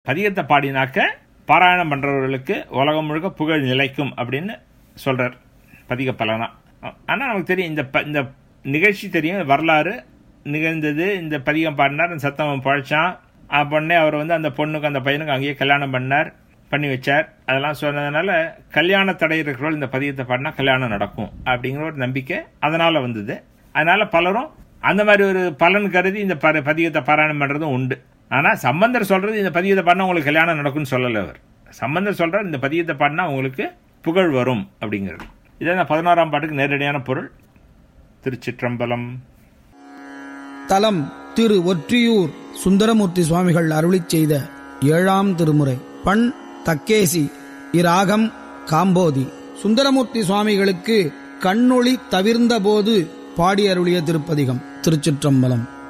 பதிகத்தை பாடினாக்க பாராயணம் பண்றவர்களுக்கு உலகம் முழுக்க புகழ் நிலைக்கும் அப்படின்னு சொல்றார் பதிக பலனா. ஆனா நமக்கு தெரியும், இந்த நிகழ்ச்சி தெரியும், வரலாறு நிகழ்ந்தது. இந்த பதிகம் பாடினார், அந்த சத்தம் பழைச்சான், பொண்ணே அவர் அந்த பொண்ணுக்கு அந்த பையனுக்கு அங்கேயே கல்யாணம் பண்ணி வச்சார். அதெல்லாம் சொன்னதுனால கல்யாண தடை இருக்கிறவர்கள் இந்த பதிகத்தை பாடினா கல்யாணம் நடக்கும் அப்படிங்கிற ஒரு நம்பிக்கை அதனால வந்தது. அதனால பலரும் அந்த மாதிரி ஒரு பலன் கருதி இந்த பதிகத்தை பாராயணம் பண்றதும் உண்டு. ஆனா சம்பந்தர் சொல்றது இந்த பதிகத்தை பாடினா உங்களுக்கு கல்யாணம் நடக்கும்னு சொல்லல. அவர் சம்பந்தர் சொல்றார் இந்த பதிகத்தை பாடினா உங்களுக்கு புகழ் வரும் அப்படிங்கிறது. இதான் 11ஆம் பாட்டுக்கு நேரடியான பொருள். திருச்சிற்றம்பலம். தலம் திரு ஒற்றியூர் சுந்தரமூர்த்தி சுவாமிகள் அருளிச் செய்த 7ஆம் திருமுறை. பண் தக்கேசி. இராகம் காம்போதி. சுந்தரமூர்த்தி சுவாமிகளுக்கு கண்ணொளி தவிர்ந்த போது பாடி அருளிய திருப்பதிகம். திருச்சிற்றம்பலம்.